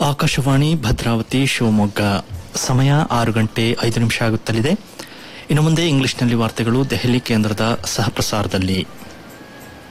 ಆಕಾಶವಾಣಿ ಭದ್ರಾವತಿ ಶಿವಮೊಗ್ಗ ಸಮಯ 6:05 ಆಗುತ್ತಲಿದೆ. ಇನ್ನು ಮುಂದೆ ಇಂಗ್ಲಿಷ್ನಲ್ಲಿ ವಾರ್ತೆಗಳು ದೆಹಲಿ ಕೇಂದ್ರದ ಸಹಪ್ರಸಾರದಲ್ಲಿ.